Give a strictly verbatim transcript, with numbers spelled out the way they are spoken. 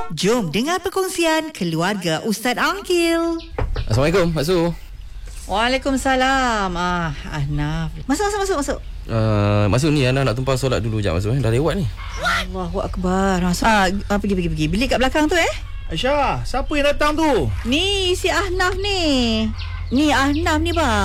Jom dengar perkongsian keluarga Ustaz Angkil. Assalamualaikum, Mak Su. Waalaikumsalam. Ah, Ahnaf. Masuk, masuk, masuk, masuk. Uh, Mak Su ni Ana nak tumpah solat dulu jap Mak Su eh. Dah lewat ni. Allahu Akbar. Masuk. Ah, ah, pergi, pergi, pergi. Bilik kat belakang tu eh. Aisyah, siapa yang datang tu? Ni si Ahnaf ni. Ni Ahnaf ni bang.